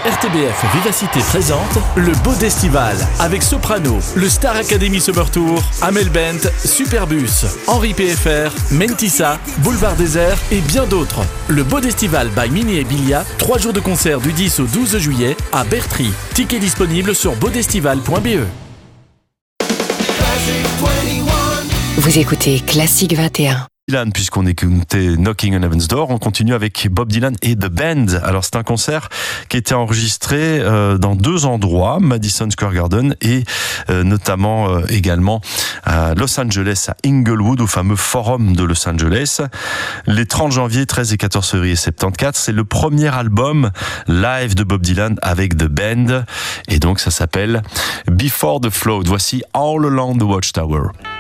RTBF Vivacité présente le Bodestival avec Soprano, le Star Academy Summer Tour, Amel Bent, Superbus, Henri PFR, Mentissa, Boulevard Désert et bien d'autres. Le Bodestival by Mini et Bilia, 3 jours de concert du 10 au 12 juillet à Bertry. Tickets disponibles sur bodestival.be. Vous écoutez Classique 21. Dylan, puisqu'on écoutait Knocking on Heaven's Door, on continue avec Bob Dylan et The Band. Alors c'est un concert qui a été enregistré dans 2 endroits, Madison Square Garden et notamment également à Los Angeles, à Inglewood, au fameux Forum de Los Angeles. Les 30 janvier, 13 et 14 février 74, c'est le premier album live de Bob Dylan avec The Band et donc ça s'appelle Before the Flood. Voici All Along the Watchtower.